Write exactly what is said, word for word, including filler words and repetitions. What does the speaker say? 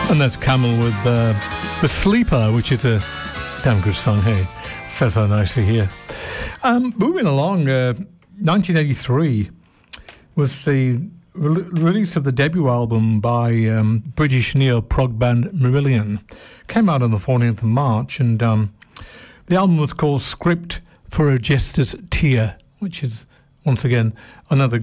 And that's Camel with uh, The Sleeper, which is a damn good song, hey? Says so nicely here. Um, moving along, uh, nineteen eighty-three was the re- release of the debut album by um, British neo-prog band Marillion. Came out on the fourteenth of March, and um, the album was called Script for a Jester's Tear, which is, once again, another